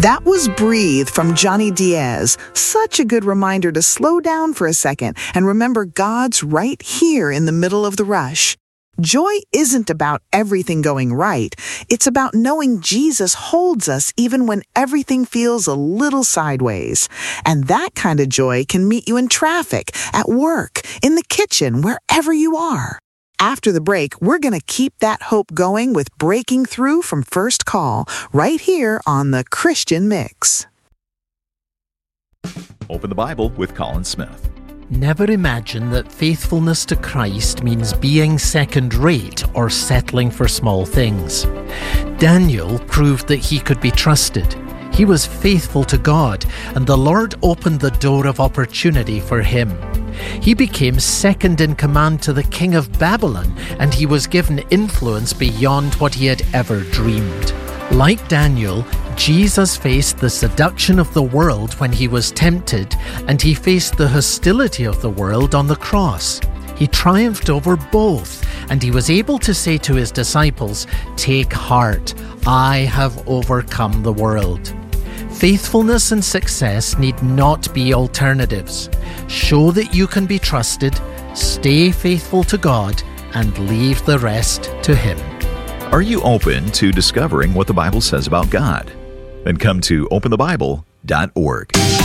That was Breathe from Johnny Diaz. Such a good reminder to slow down for a second and remember God's right here in the middle of the rush. Joy isn't about everything going right. It's about knowing Jesus holds us even when everything feels a little sideways. And that kind of joy can meet you in traffic, at work, in the kitchen, wherever you are. After the break, we're going to keep that hope going with Breaking Through from First Call, right here on the Christian Mix. Open the Bible with Colin Smith. Never imagine that faithfulness to Christ means being second-rate or settling for small things. Daniel proved that he could be trusted. He was faithful to God, and the Lord opened the door of opportunity for him. He became second in command to the king of Babylon, and he was given influence beyond what he had ever dreamed. Like Daniel, Jesus faced the seduction of the world when he was tempted, and he faced the hostility of the world on the cross. He triumphed over both, and he was able to say to his disciples, "Take heart, I have overcome the world." Faithfulness and success need not be alternatives. Show that you can be trusted, stay faithful to God, and leave the rest to Him. Are you open to discovering what the Bible says about God? Then come to openthebible.org.